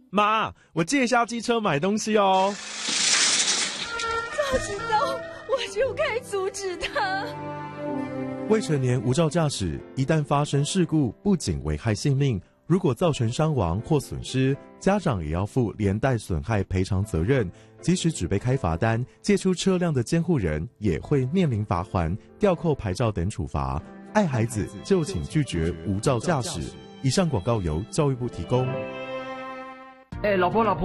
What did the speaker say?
妈，我借一下机车买东西哦。 早知道我就该阻止他。 未成年无照驾驶，一旦发生事故，不仅危害性命，如果造成伤亡或损失，家长也要负连带损害赔偿责任。即使只被开罚单，借出车辆的监护人也会面临罚锾、吊扣牌照等处罚。爱孩子就请拒绝无照驾驶。以上广告由教育部提供。 老婆。